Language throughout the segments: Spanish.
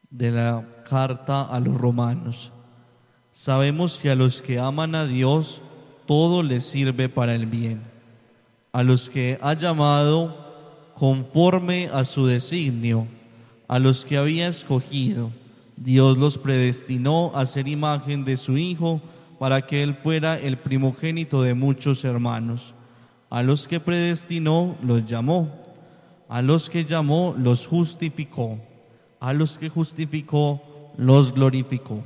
De la carta a los romanos. Sabemos que a los que aman a Dios, todo les sirve para el bien. A los que ha llamado conforme a su designio, a los que había escogido, Dios los predestinó a ser imagen de su Hijo, para que Él fuera el primogénito de muchos hermanos. A los que predestinó, los llamó. A los que llamó, los justificó. A los que justificó, los glorificó.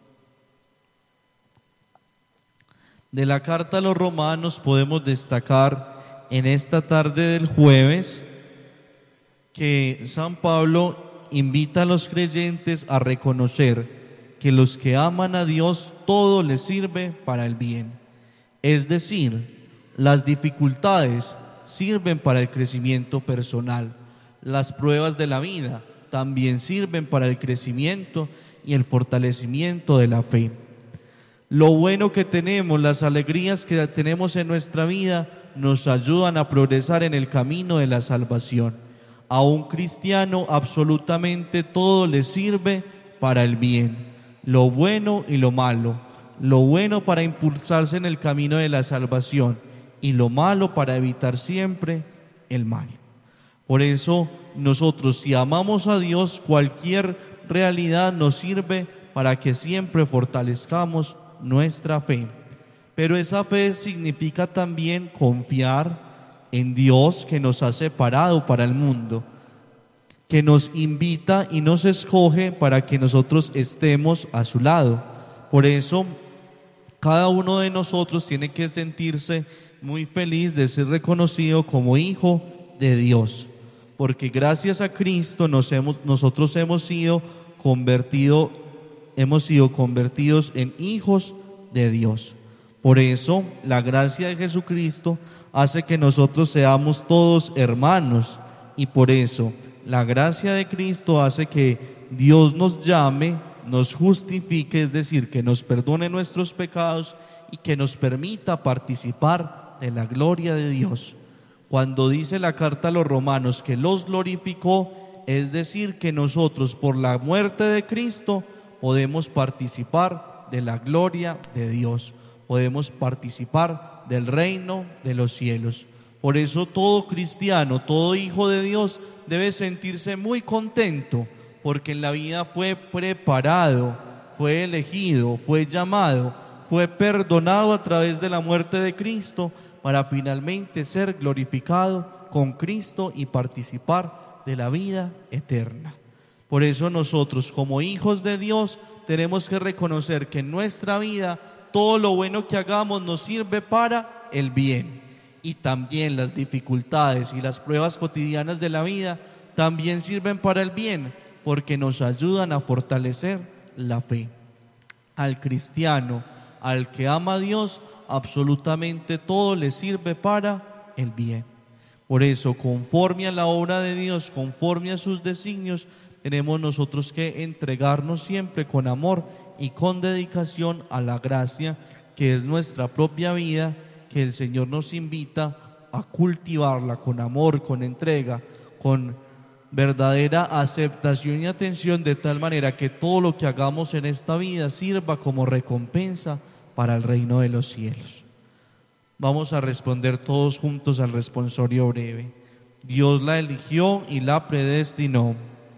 De la carta a los romanos podemos destacar en esta tarde del jueves que San Pablo invita a los creyentes a reconocer que los que aman a Dios todo les sirve para el bien. Es decir, las dificultades sirven para el crecimiento personal, las pruebas de la vida también sirven para el crecimiento y el fortalecimiento de la fe. Lo bueno que tenemos, las alegrías que tenemos en nuestra vida, nos ayudan a progresar en el camino de la salvación. A un cristiano absolutamente todo le sirve para el bien, lo bueno y lo malo. Lo bueno para impulsarse en el camino de la salvación y lo malo para evitar siempre el mal. Por eso nosotros, si amamos a Dios, cualquier realidad nos sirve para que siempre fortalezcamos nuestra fe. Pero esa fe significa también confiar en Dios, que nos ha separado para el mundo, que nos invita y nos escoge para que nosotros estemos a su lado. Por eso cada uno de nosotros tiene que sentirse muy feliz de ser reconocido como hijo de Dios, porque gracias a Cristo nosotros hemos sido convertidos en hijos de Dios. Por eso la gracia de Jesucristo hace que nosotros seamos todos hermanos, y por eso la gracia de Cristo hace que Dios nos llame, nos justifique, es decir, que nos perdone nuestros pecados y que nos permita participar de la gloria de Dios. Cuando dice la carta a los romanos que los glorificó, es decir, que nosotros por la muerte de Cristo podemos participar de la gloria de Dios, podemos participar del reino de los cielos. Por eso todo cristiano, todo hijo de Dios debe sentirse muy contento, porque en la vida fue preparado, fue elegido, fue llamado, fue perdonado a través de la muerte de Cristo, para finalmente ser glorificado con Cristo y participar de la vida eterna. Por eso nosotros, como hijos de Dios, tenemos que reconocer que en nuestra vida todo lo bueno que hagamos nos sirve para el bien, y también las dificultades y las pruebas cotidianas de la vida también sirven para el bien, porque nos ayudan a fortalecer la fe. Al cristiano, al que ama a Dios, absolutamente todo le sirve para el bien. Por eso, conforme a la obra de Dios, conforme a sus designios, tenemos nosotros que entregarnos siempre con amor y con dedicación a la gracia que es nuestra propia vida, que el Señor nos invita a cultivarla con amor, con entrega, con verdadera aceptación y atención, de tal manera que todo lo que hagamos en esta vida sirva como recompensa para el reino de los cielos. Vamos a responder todos juntos al responsorio breve. Dios la eligió y la predestinó.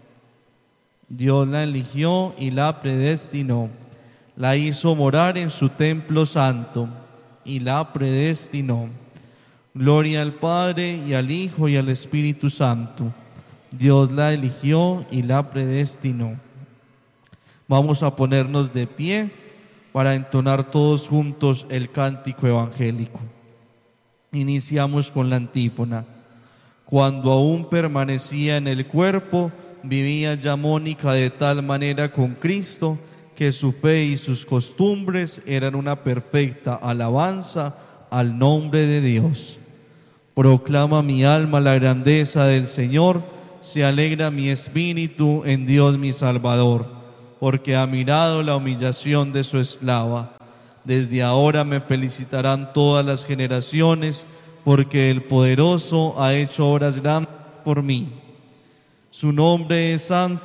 Dios la eligió y la predestinó. La hizo morar en su templo santo y la predestinó. Gloria al Padre y al Hijo y al Espíritu Santo. Dios la eligió y la predestinó. Vamos a ponernos de pie para entonar todos juntos el cántico evangélico. Iniciamos con la antífona. Cuando aún permanecía en el cuerpo, vivía ya Mónica de tal manera con Cristo que su fe y sus costumbres eran una perfecta alabanza al nombre de Dios. Proclama mi alma la grandeza del Señor, se alegra mi espíritu en Dios mi Salvador, porque ha mirado la humillación de su esclava. Desde ahora me felicitarán todas las generaciones, porque el Poderoso ha hecho obras grandes por mí. Su nombre es santo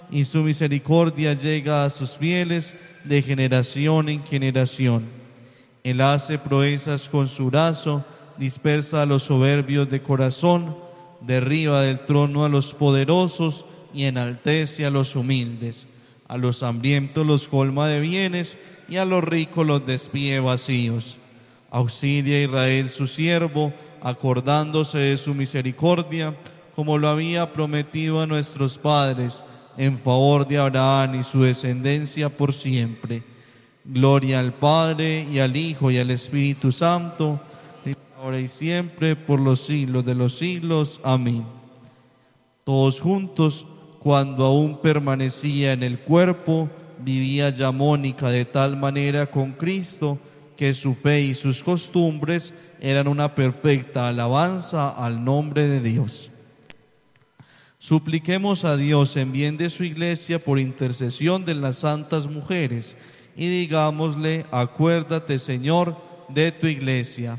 y su misericordia llega a sus fieles de generación en generación. Él hace proezas con su brazo, dispersa a los soberbios de corazón, derriba del trono a los poderosos y enaltece a los humildes. A los hambrientos los colma de bienes y a los ricos los despide vacíos. Auxilia a Israel su siervo, acordándose de su misericordia, como lo había prometido a nuestros padres, en favor de Abraham y su descendencia por siempre. Gloria al Padre, y al Hijo, y al Espíritu Santo, ahora y siempre, por los siglos de los siglos. Amén. Todos juntos, cuando aún permanecía en el cuerpo, vivía ya Mónica de tal manera con Cristo, que su fe y sus costumbres eran una perfecta alabanza al nombre de Dios. Supliquemos a Dios en bien de su Iglesia por intercesión de las santas mujeres y digámosle: acuérdate, Señor, de tu Iglesia.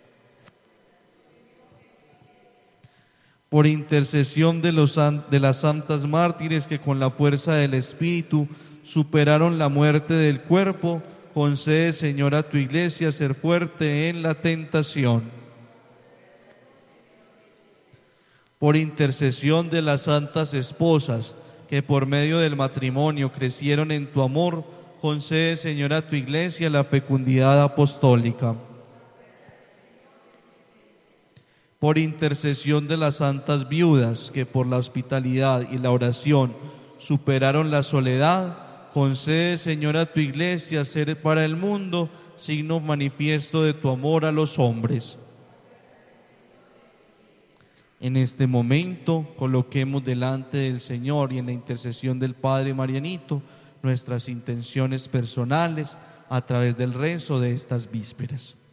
Por intercesión de las santas mártires que con la fuerza del Espíritu superaron la muerte del cuerpo, concede, Señor, a tu Iglesia ser fuerte en la tentación. Por intercesión de las santas esposas que por medio del matrimonio crecieron en tu amor, concede, Señor, a tu Iglesia la fecundidad apostólica. Por intercesión de las santas viudas que por la hospitalidad y la oración superaron la soledad, concede, Señor, a tu Iglesia ser para el mundo signo manifiesto de tu amor a los hombres. En este momento coloquemos delante del Señor y en la intercesión del Padre Marianito nuestras intenciones personales a través del rezo de estas vísperas.